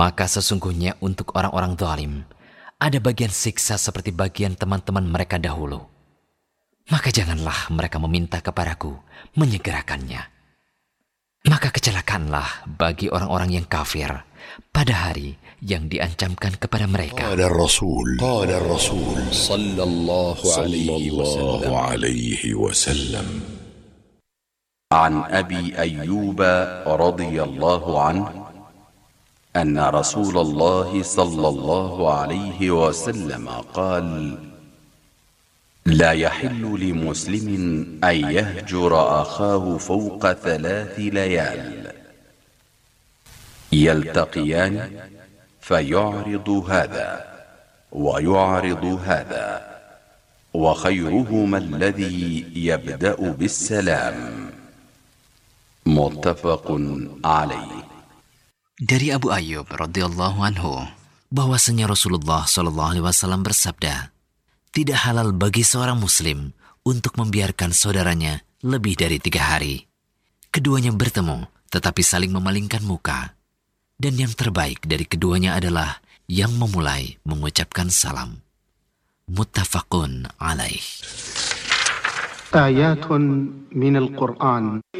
Maka sesungguhnya untuk orang-orang zalim ada bagian siksa seperti bagian teman-teman mereka dahulu. Maka janganlah mereka meminta kepadaku menyegerakannya. Maka kecelakaanlah bagi orang-orang yang kafir pada hari yang diancamkan kepada mereka. قال الرسول صلى الله عليه وسلم عن أبي أيوب رضي الله عنه أن رسول الله صلى الله عليه وسلم قال: لا يحل لمسلم أن يهجر أخاه فوق 3 ليال يلتقيان فيعرض هذا ويعرض هذا وخيرهما الذي يبدأ بالسلام. متفق عليه. Dari Abu Ayyub radhiyallahu anhu bahwasanya Rasulullah sallallahu alaihi wasallam bersabda, tidak halal bagi seorang muslim untuk membiarkan saudaranya lebih dari 3 hari. Keduanya bertemu tetapi saling memalingkan muka. Dan yang terbaik dari keduanya adalah yang memulai mengucapkan salam. Muttafaqun alaih. آيات من القرآن